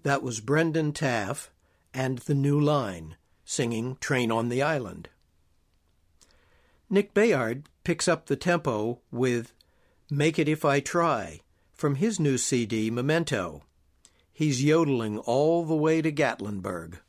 That was Brendan Taff and The New Line, singing Train on the Island. Nick Bayard picks up the tempo with Make It If I Try from his new CD, Memento. He's yodeling all the way to Gatlinburg.